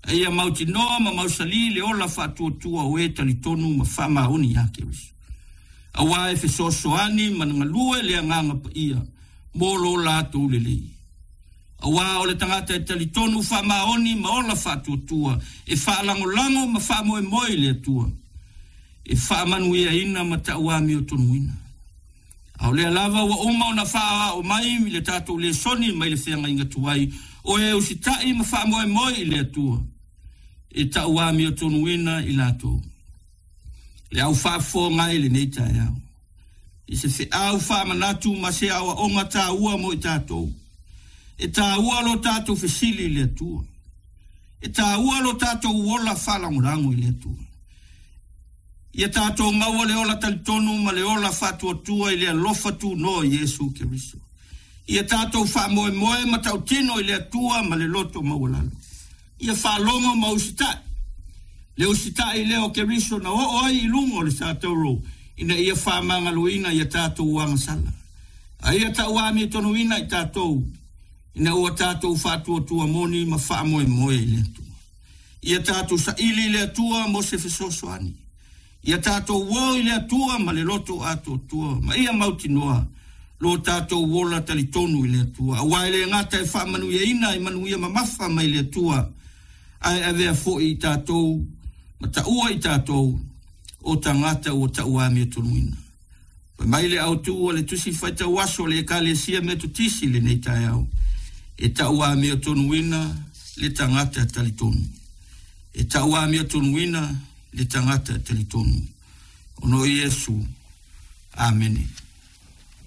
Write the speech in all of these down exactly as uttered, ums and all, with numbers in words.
Ia mauti noa ma mausali le ola whātua tua o e tali tonu ma whama oni a Keriso. A wae fe sosoani ma nga lue le anganga pa ia, molo la tu le lei. A wā o le tangata e tali tonu whama oni ma ola whātua tua, e whaalango lango ma whamoe moe le tua. E whaamanu ia ina ma ta uami o tonu ina. A o le alava wa uma o na whaa o mai mi le tātou le soni mai le whenga inga tuai, o e usitai ma whamoe moe le tua. E ta uami o tonu ina i lato. Le au whaafo ngai le nei tae au. I se whi au whaamanatu ma se awa onga tā ua mo i tātou. E tā ua lo tātou whisili le tua. E tā ua lo tātou uola whalangurangu i le tua. Ia tātou maua le ola talitonu ma le ola whatua tua i le alofa tu no Yesu Keriso. Ia tātou whaamoe moe ma tau tino i le tua ma le loto maua lalo. Ia whaalongo ma usitai. Le usitai leo Keriso na o ai ilungo le tātou ro. Ina ia whaamanga luina ia tātou uanga sala. A ia ta uami tonu ina i tātou. Ina ua tātou whatua tua moni ma whaamoe moe i le tua. Ia tātou sa ili le tua mo se fesosoani. Ia tātou wo i le tua ma le loto ato tua. Ma ia mauti noa. Lo tātou wola talitonu i le tua. A waile ngata e whaamanu ia ina i manu ia mamafa mai le tua. Ai avea fo i tātou, ma ta ua i tātou, o tangata o ta uami e tonuina. Pa mai le au tua le tusi whaita waso le kale sia me tutisi le nei tae au. E ta uami e tonuina le tangata talitonu. E ta uami e tonuina le tangata talitonu. Ono Yesu. Amen.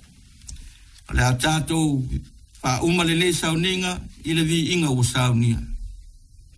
Le a tātou, pa umale le sauninga, ile vi inga o saunia.